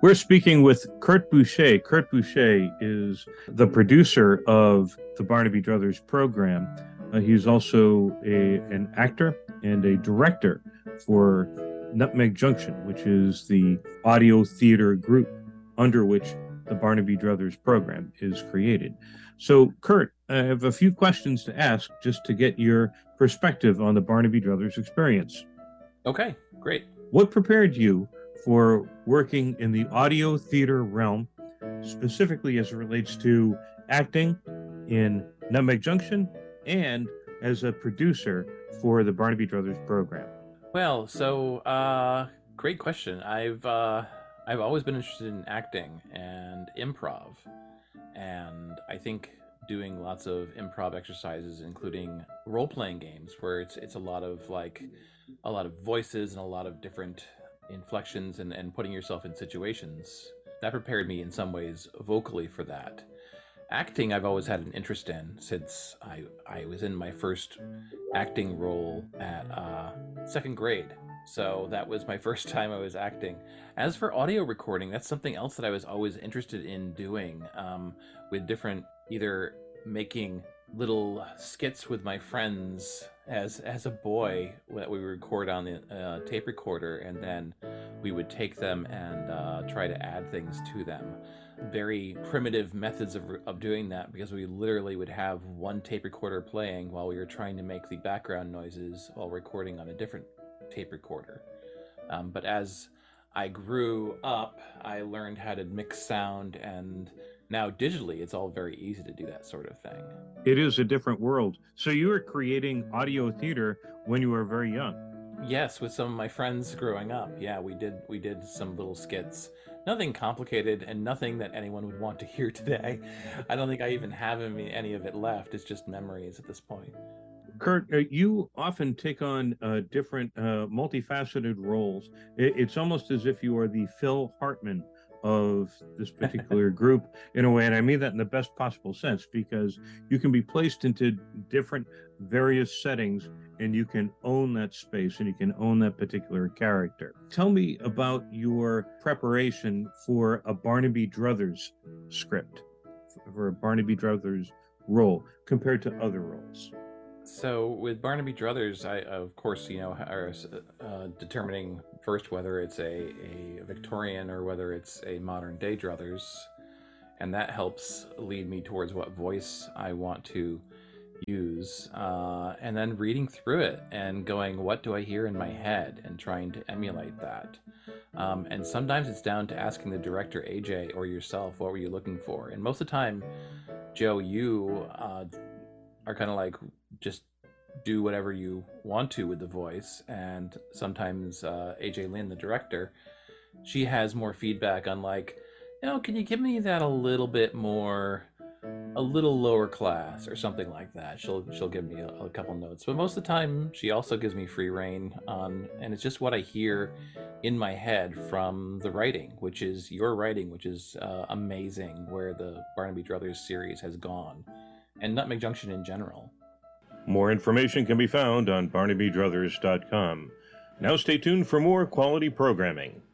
We're speaking with Kurt Boucher. Kurt Boucher is the producer of the Barnaby Brothers program. He's also an actor and a director for Nutmeg Junction, which is the audio theater group under which the Barnaby Brothers program is created. So, Kurt, I have a few questions to ask just to get your perspective on the Barnaby Brothers experience. Okay, great. What prepared you for working in the audio theater realm, specifically as it relates to acting in Nutmeg Junction and as a producer for the Barnaby Brothers program? Well, great question. I've always been interested in acting and improv, and I think doing lots of improv exercises, including role-playing games, where it's a lot of voices and a lot of different inflections and putting yourself in situations. That prepared me in some ways vocally for that. Acting I've always had an interest in since I was in my first acting role at second grade. So that was my first time I was acting. As for audio recording, that's something else that I was always interested in doing, with different, either making little skits with my friends as a boy that we would record on the tape recorder, and then we would take them and try to add things to them. Very primitive methods of doing that, because we literally would have one tape recorder playing while we were trying to make the background noises while recording on a different tape recorder. But as I grew up, I learned how to mix sound, and now digitally it's all very easy to do that sort of thing. It is a different world. So you were creating audio theater when you were very young. Yes, with some of my friends growing up. Yeah, we did some little skits. Nothing complicated and nothing that anyone would want to hear today. I don't think I even have any of it left. It's just memories at this point. Kurt, you often take on different multifaceted roles. It's almost as if you are the Phil Hartman of this particular group in a way, and I mean that in the best possible sense, because you can be placed into different various settings and you can own that space and you can own that particular character. Tell me about your preparation for a Barnaby Brothers script, for a Barnaby Brothers role compared to other roles. So with Barnaby Brothers, I of course are determining first whether it's a Victorian or whether it's a modern day Druthers, and that helps lead me towards what voice I want to use, and then reading through it and going, what do I hear in my head, and trying to emulate that. And sometimes it's down to asking the director, AJ, or yourself, what were you looking for? And most of the time, Joe, you are kind of like, just do whatever you want to with the voice. And sometimes AJ Lynn, the director, she has more feedback on, like, can you give me that a little bit more, a little lower class or something like that. She'll give me a couple notes, but most of the time she also gives me free reign on, and it's just what I hear in my head from the writing, which is your writing, which is amazing, where the Barnaby Brothers series has gone, and Nutmeg Junction in general. More information can be found on BarnabyBrothers.com. Now stay tuned for more quality programming.